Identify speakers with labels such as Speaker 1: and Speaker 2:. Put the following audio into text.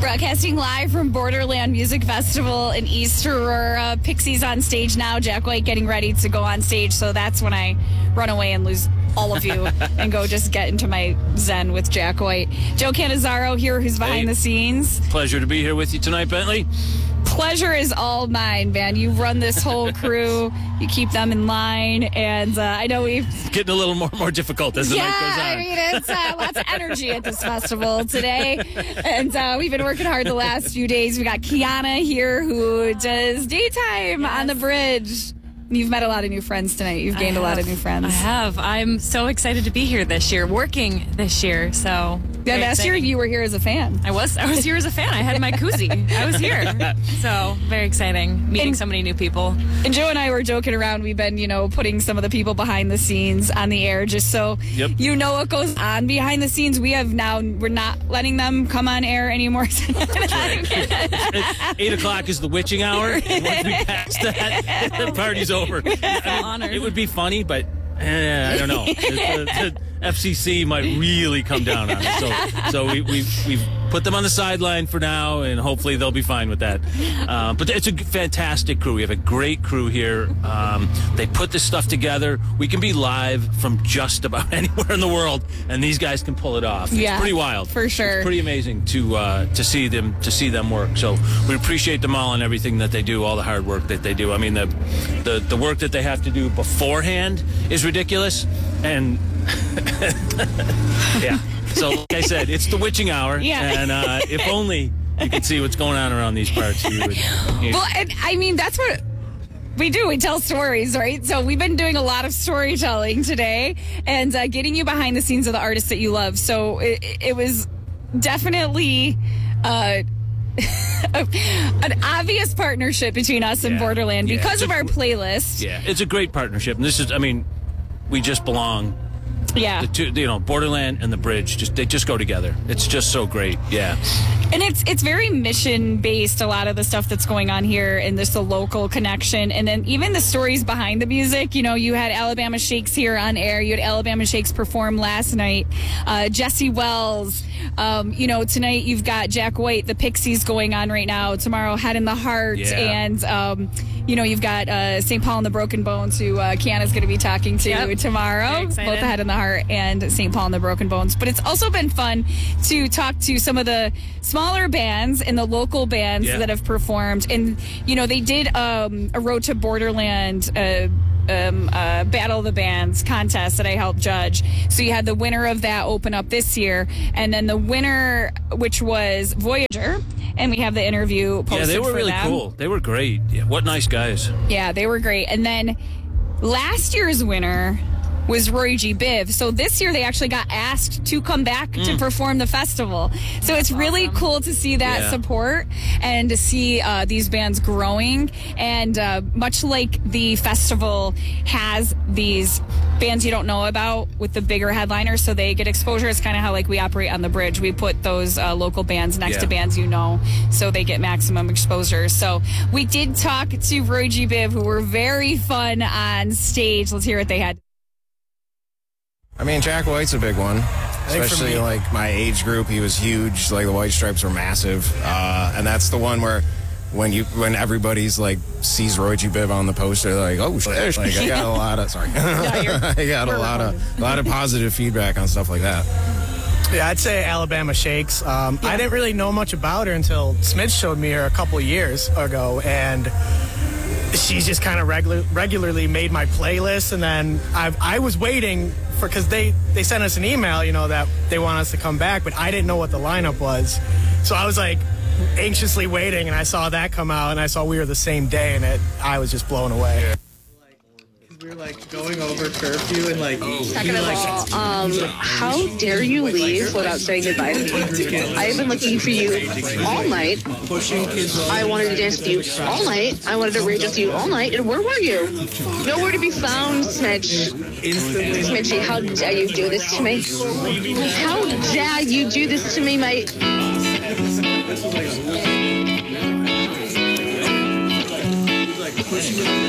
Speaker 1: Broadcasting live from Borderland Music Festival in East Aurora. Pixies on stage now. Jack White getting ready to go on stage. So that's when I run away and lose all of you and go just get into my zen with Jack White. Joe Cannizzaro here, who's behind the scenes.
Speaker 2: Pleasure to be here with you tonight, Bentley.
Speaker 1: Pleasure is all mine, man. You run this whole crew. You keep them in line, and I know we've
Speaker 2: getting a little more difficult as the night goes on.
Speaker 1: I mean, it's lots of energy at this festival today, and we've been working hard the last few days. We got Kiana here who does daytime on the bridge. You've met a lot of new friends tonight. You've gained a lot of new friends.
Speaker 3: I have. I'm so excited to be here this year, working this year. So
Speaker 1: yeah, last year you were here as a fan.
Speaker 3: I was here as a fan. I had my koozie. I was here. So very exciting, meeting so many new people.
Speaker 1: And Joe and I were joking around. We've been, putting some of the people behind the scenes on the air just so you know what goes on behind the scenes. We're not letting them come on air anymore.
Speaker 2: It's 8 o'clock is the witching hour. Once we pass that, the party's over. It would be funny, but I don't know. The FCC might really come down on it. So we've put them on the sideline for now, and hopefully they'll be fine with that. But it's a fantastic crew. We have a great crew here. They put this stuff together. We can be live from just about anywhere in the world, and these guys can pull it off. It's pretty wild,
Speaker 1: for sure.
Speaker 2: It's pretty amazing to see them work. So we appreciate them all and everything that they do, all the hard work that they do. I mean, the work that they have to do beforehand is ridiculous, and yeah. So, like I said, it's the witching hour, and if only you could see what's going on around these parts.
Speaker 1: Well, and I mean, that's what we do. We tell stories, right? So we've been doing a lot of storytelling today and getting you behind the scenes of the artists that you love. So it was definitely an obvious partnership between us and Borderland because of our playlist.
Speaker 2: Yeah, it's a great partnership. And we just belong.
Speaker 1: Yeah.
Speaker 2: The two, Borderland and the Bridge, they just go together. It's just so great. Yeah.
Speaker 1: And it's very mission based, a lot of the stuff that's going on here, and there's the local connection. And then even the stories behind the music. You had Alabama Shakes here on air. You had Alabama Shakes perform last night. Jesse Wells. Tonight you've got Jack White, the Pixies going on right now. Tomorrow, Head in the Heart. Yeah. And, you've got St. Paul and the Broken Bones, who Kiana's going to be talking to tomorrow. Both the Head in the Heart and St. Paul and the Broken Bones. But it's also been fun to talk to some of the smaller bands and the local bands that have performed. And, they did a Road to Borderland Battle of the Bands contest that I helped judge. So you had the winner of that open up this year, and then the winner, which was Voyager, and we have the interview posted.
Speaker 2: Yeah, they were really cool. They were great. Yeah, what nice guys.
Speaker 1: Yeah, they were great. And then last year's winner was Roy G. Biv. So this year they actually got asked to come back to perform the festival. So it's really cool to see that support and to see these bands growing. And much like the festival has these bands you don't know about with the bigger headliners, so they get exposure. It's kind of how we operate on the Bridge. We put those local bands next to bands so they get maximum exposure. So we did talk to Roy G. Biv, who were very fun on stage. Let's hear what they had.
Speaker 4: I mean, Jack White's a big one, especially my age group. He was huge. The White Stripes were massive, and that's the one where when everybody's sees Roy G. Biv on the poster, they're like, oh shit! I got a lot of I got a lot of positive feedback on stuff like that.
Speaker 5: Yeah, I'd say Alabama Shakes. I didn't really know much about her until Smith showed me her a couple of years ago, and she's just kind of regularly made my playlist. And then I was waiting because they sent us an email, that they want us to come back, but I didn't know what the lineup was. So I was anxiously waiting, and I saw that come out, and I saw we were the same day, and I was just blown away.
Speaker 6: We were going over curfew and
Speaker 7: Second of all, how dare you leave without saying goodbye to me? I've been looking for you all night. I wanted to dance with you all night. I wanted to rage with you all night. And where were you? Nowhere to be found, Smidge. Smidgey, how dare you do this to me? How dare you do this to me, mate?
Speaker 6: Pushing